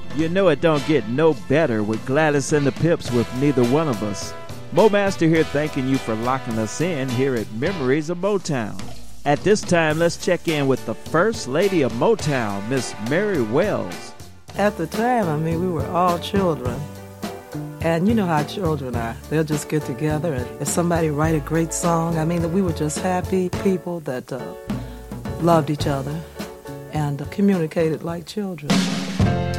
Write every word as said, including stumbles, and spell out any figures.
You know it don't get no better with Gladys and the Pips with Neither One of Us. Mo Master here thanking you for locking us in here at Memories of Motown. At this time, let's check in with the First Lady of Motown, Miss Mary Wells. At the time, I mean, we were all children. And you know how children are. They'll just get together and if somebody write a great song, I mean, we were just happy people that uh, loved each other and uh, communicated like children.